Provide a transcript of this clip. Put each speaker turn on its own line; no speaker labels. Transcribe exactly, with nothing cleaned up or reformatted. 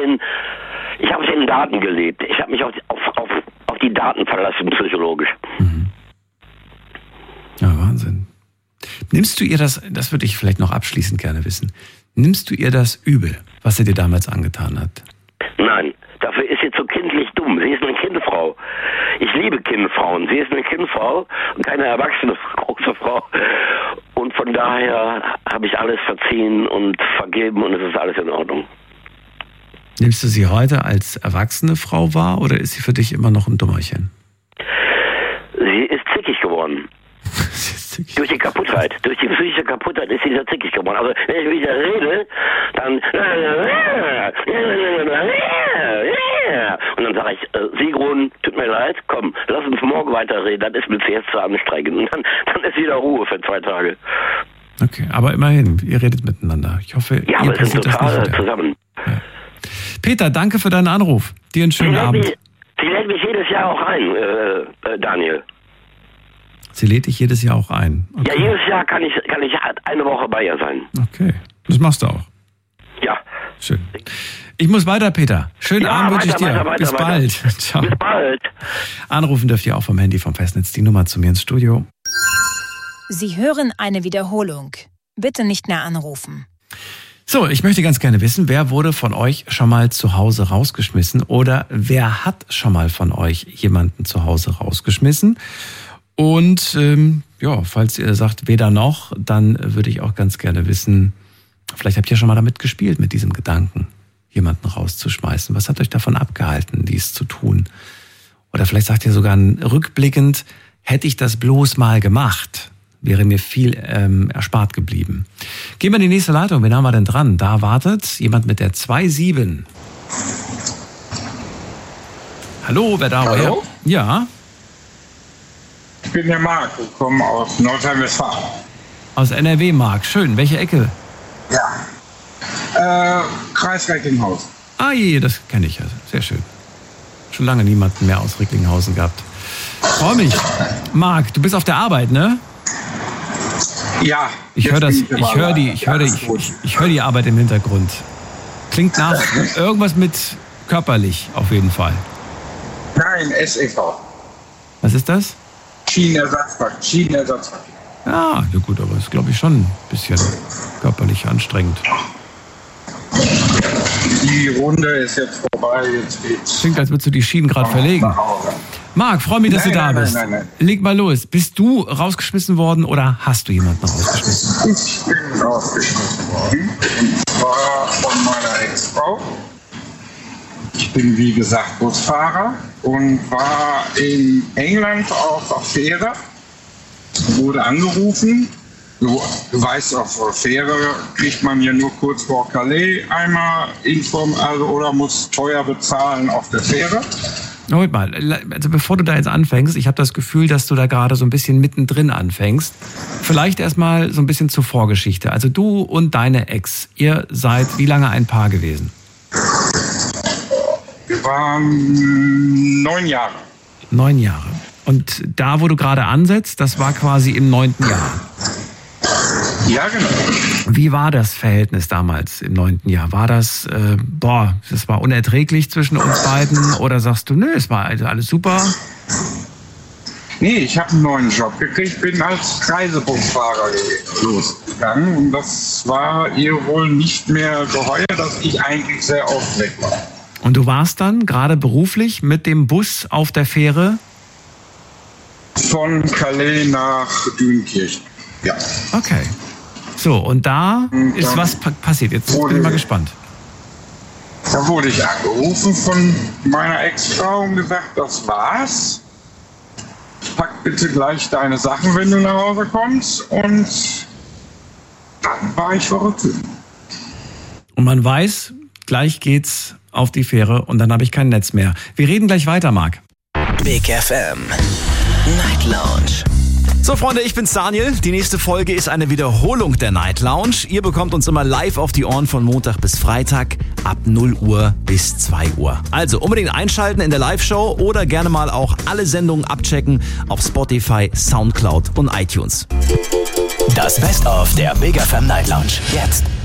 bisschen, ich habe es in Daten gelebt. Ich habe mich auf, auf, auf, auf die Daten verlassen, psychologisch.
Mhm. Ja, Wahnsinn. Nimmst du ihr das, das würde ich vielleicht noch abschließend gerne wissen, nimmst du ihr das übel, was sie dir damals angetan hat?
Nein, dafür ist sie zu kindlich dumm. Sie ist eine Kindfrau. Ich liebe Kindfrauen. Sie ist eine Kindfrau und keine erwachsene große Frau. Und von daher habe ich alles verziehen und vergeben und es ist alles in Ordnung.
Nimmst du sie heute als erwachsene Frau wahr oder ist sie für dich immer noch ein Dummerchen?
Sie ist zickig geworden. Durch die Kaputtheit, durch die psychische Kaputtheit ist sie sehr zickig geworden. Also wenn ich wieder rede, dann und dann sage ich, äh, Sigrun, tut mir leid, komm, lass uns morgen weiterreden, das ist mir jetzt zu anstrengend. Und dann, dann ist wieder Ruhe für zwei Tage.
Okay, aber immerhin, ihr redet miteinander. Ich hoffe,
ja,
ihr
wir sind total zusammen.
Ja. Peter, danke für deinen Anruf. Dir einen schönen
sie
Abend.
Mich, sie lädt mich jedes Jahr auch ein, äh, äh, Daniel.
Sie lädt dich jedes Jahr auch ein? Okay.
Ja, jedes Jahr kann ich, kann ich eine Woche bei ihr sein.
Okay, das machst du auch.
Ja.
Schön. Ich muss weiter, Peter. Schönen
ja,
Abend wünsche ich dir.
Weiter, weiter,
Bis
weiter.
bald. Ciao.
Bis bald.
Anrufen dürft ihr auch vom Handy vom Festnetz. Die Nummer zu mir ins Studio.
Sie hören eine Wiederholung. Bitte nicht mehr anrufen.
So, ich möchte ganz gerne wissen, wer wurde von euch schon mal zu Hause rausgeschmissen oder wer hat schon mal von euch jemanden zu Hause rausgeschmissen? Und ähm, ja, falls ihr sagt, weder noch, dann würde ich auch ganz gerne wissen, vielleicht habt ihr schon mal damit gespielt, mit diesem Gedanken, jemanden rauszuschmeißen. Was hat euch davon abgehalten, dies zu tun? Oder vielleicht sagt ihr sogar rückblickend, hätte ich das bloß mal gemacht, wäre mir viel ähm, erspart geblieben. Gehen wir in die nächste Leitung. Wen haben wir denn dran? Da wartet jemand mit der zwei sieben. Hallo, wer da?
Hallo?
Ja.
Ich bin der Marc, ich komme aus Nordrhein-Westfalen.
Aus N R W, Marc. Schön. Welche Ecke?
Ja. Äh, Kreis Recklinghausen.
Ah je, das kenne ich ja. Sehr schön. Schon lange niemanden mehr aus Recklinghausen gehabt. Freue mich. Marc, du bist auf der Arbeit, ne?
Ja.
Ich höre das, ich höre die, ich höre die, ich, ich, ich höre die Arbeit im Hintergrund. Klingt nach irgendwas mit körperlich, auf jeden Fall.
Nein, S E V.
Was ist das?
Schienenersatzverkehr. Schienenersatzverkehr.
Ja, ja gut, aber ist, glaube ich, schon ein bisschen körperlich anstrengend.
Die Runde ist jetzt vorbei, jetzt geht's.
Klingt, als würdest du die Schienen gerade verlegen. Marc, freue mich, dass
nein,
du da
nein,
bist.
Nein, nein, nein.
Leg mal los. Bist du rausgeschmissen worden oder hast du jemanden rausgeschmissen?
Ich bin rausgeschmissen worden. Und zwar von meiner Ex-Frau. Ich bin, wie gesagt, Busfahrer und war in England auf der Fähre. Wurde angerufen. Du, du weißt, auf der Fähre kriegt man ja nur kurz vor Calais einmal Inform, also oder muss teuer bezahlen auf der Fähre.
Moment mal, also bevor du da jetzt anfängst, ich habe das Gefühl, dass du da gerade so ein bisschen mittendrin anfängst. Vielleicht erstmal so ein bisschen zur Vorgeschichte. Also du und deine Ex, ihr seid wie lange ein Paar gewesen?
Wir waren neun Jahre.
Neun Jahre. Und da, wo du gerade ansetzt, das war quasi im neunten Jahr.
Ja, genau.
Wie war das Verhältnis damals im neunten Jahr? War das, äh, boah, das war unerträglich zwischen uns beiden? Oder sagst du, nö, es war alles super?
Nee, ich habe einen neuen Job gekriegt, bin als Reisebusfahrer losgegangen. Und das war ihr wohl nicht mehr geheuer, dass ich eigentlich sehr oft weg war.
Und du warst dann gerade beruflich mit dem Bus auf der Fähre?
Von Calais nach Dünkirchen, ja.
Okay. So, und da und ist was pa- passiert. Jetzt bin ich mal gespannt.
Da wurde ich angerufen von meiner Ex-Frau und gesagt, das war's. Pack bitte gleich deine Sachen, wenn du nach Hause kommst. Und dann war ich verrückt.
Und man weiß, gleich geht's auf die Fähre und dann habe ich kein Netz mehr. Wir reden gleich weiter, Marc.
Big F M Night Lounge.
So Freunde, ich bin's Daniel. Die nächste Folge ist eine Wiederholung der Night Lounge. Ihr bekommt uns immer live auf die Ohren von Montag bis Freitag ab null Uhr bis zwei Uhr. Also unbedingt einschalten in der Live-Show oder gerne mal auch alle Sendungen abchecken auf Spotify, Soundcloud und iTunes.
Das Best-of der Big F M Night Lounge. Jetzt.